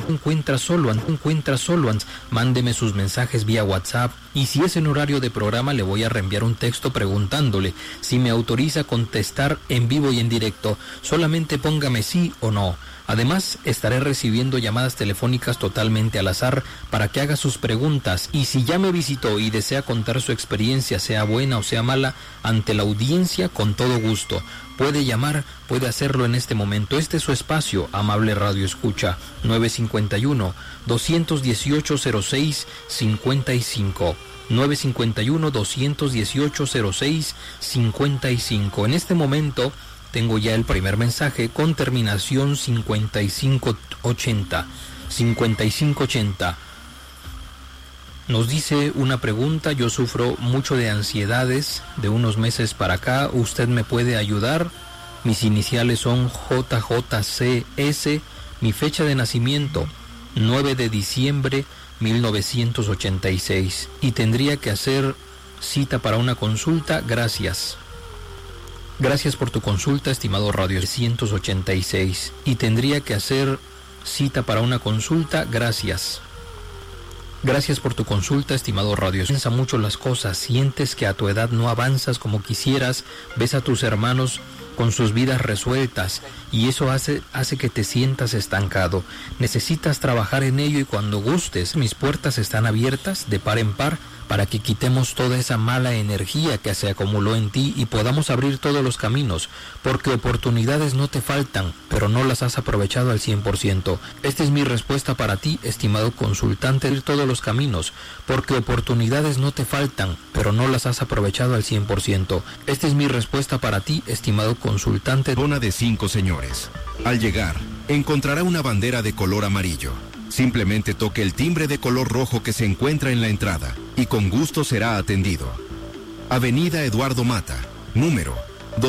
mándeme sus mensajes vía WhatsApp y si es en horario de programa le voy a reenviar un texto preguntándole si me autoriza a contestar en vivo y en directo. Solamente póngame sí o no. Además, estaré recibiendo llamadas telefónicas totalmente al azar para que haga sus preguntas y si ya me visitó y desea contar su experiencia, sea buena o sea mala, ante la audiencia, con todo gusto. Puede llamar, puede hacerlo en este momento. Este es su espacio, amable Radio Escucha, 951-218-06-55. 951-218-06-55. En este momento tengo ya el primer mensaje con terminación 5580. 5580. Nos dice una pregunta: yo sufro mucho de ansiedades de unos meses para acá, ¿usted me puede ayudar? Mis iniciales son JJCS, mi fecha de nacimiento 9 de diciembre 1986 y tendría que hacer cita para una consulta. Gracias. Gracias por tu consulta, estimado Radio 986. Y tendría que hacer cita para una consulta. Gracias. Gracias por tu consulta, estimado Radio. Piensa mucho las cosas, sientes que a tu edad no avanzas como quisieras, ves a tus hermanos con sus vidas resueltas y eso hace que te sientas estancado. Necesitas trabajar en ello y cuando gustes, mis puertas están abiertas de par en par para que quitemos toda esa mala energía que se acumuló en ti y podamos abrir todos los caminos, porque oportunidades no te faltan, pero no las has aprovechado al 100%. Esta es mi respuesta para ti, estimado consultante, abrir todos los caminos, porque oportunidades no te faltan, pero no las has aprovechado al 100%. Esta es mi respuesta para ti, estimado consultante. Zona de 5 señores. Al llegar, encontrará una bandera de color amarillo. Simplemente toque el timbre de color rojo que se encuentra en la entrada y con gusto será atendido. Avenida Eduardo Mata, número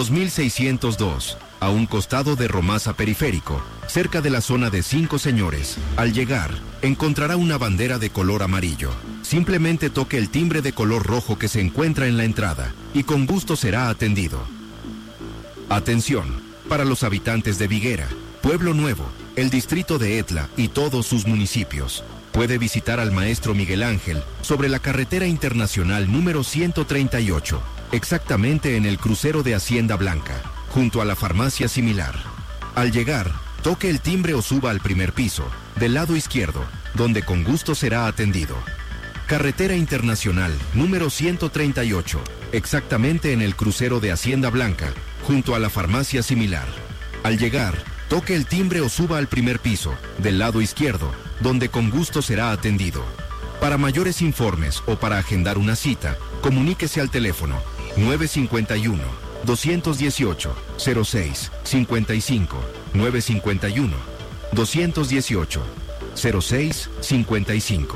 2602, a un costado de Romasa Periférico, cerca de la zona de 5 señores. Al llegar, encontrará una bandera de color amarillo. Simplemente toque el timbre de color rojo que se encuentra en la entrada y con gusto será atendido. Atención, para los habitantes de Viguera, Pueblo Nuevo, el distrito de Etla y todos sus municipios. Puede visitar al maestro Miguel Ángel sobre la carretera internacional número 138, exactamente en el crucero de Hacienda Blanca, junto a la farmacia Similar. Al llegar, toque el timbre o suba al primer piso, del lado izquierdo, donde con gusto será atendido. Carretera internacional número 138, exactamente en el crucero de Hacienda Blanca, junto a la farmacia Similar. Al llegar, toque el timbre o suba al primer piso, del lado izquierdo, donde con gusto será atendido. Para mayores informes o para agendar una cita, comuníquese al teléfono 951-218-06-55, 951-218-06-55.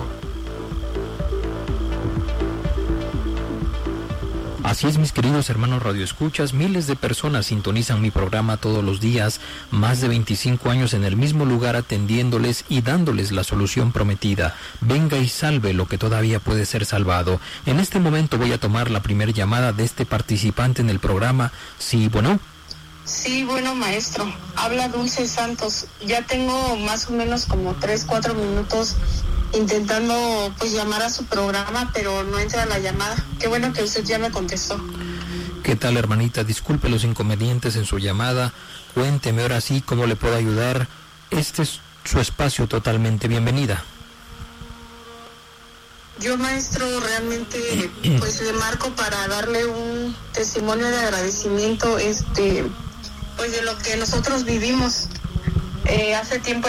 Así es, mis queridos hermanos radioescuchas, miles de personas sintonizan mi programa todos los días, más de 25 años en el mismo lugar atendiéndoles y dándoles la solución prometida. Venga y salve lo que todavía puede ser salvado. En este momento voy a tomar la primera llamada de este participante en el programa. Sí, bueno. Sí, bueno, maestro. Habla Dulce Santos. Ya tengo más o menos como 3-4 minutos intentando pues llamar a su programa, pero no entra la llamada. Qué bueno que usted ya me contestó. ¿Qué tal, hermanita? Disculpe los inconvenientes en su llamada. Cuénteme ahora sí cómo le puedo ayudar. Este es su espacio totalmente. Bienvenida. Yo, maestro, realmente pues le marco para darle un testimonio de agradecimiento pues de lo que nosotros vivimos. Hace tiempo